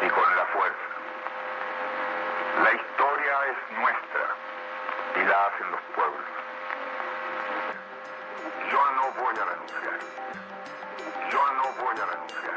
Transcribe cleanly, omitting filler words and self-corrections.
y con la fuerza. La historia es nuestra y la hacen los pueblos. Yo no voy a renunciar. Yo no voy a renunciar.